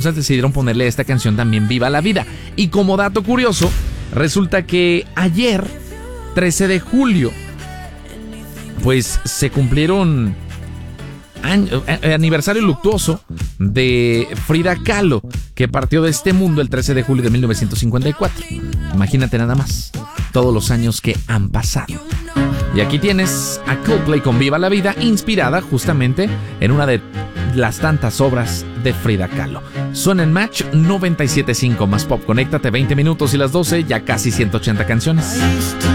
entonces decidieron ponerle a esta canción también Viva la Vida. Y como dato curioso, resulta que ayer, 13 de julio, pues se cumplieron aniversario luctuoso de Frida Kahlo, que partió de este mundo el 13 de julio de 1954. Imagínate nada más todos los años que han pasado. Y aquí tienes a Coldplay con Viva la Vida, inspirada justamente en una de las tantas obras de Frida Kahlo. Suena en Match 97.5 más Pop. Conéctate, 20 minutos y las 12, ya casi 180 canciones.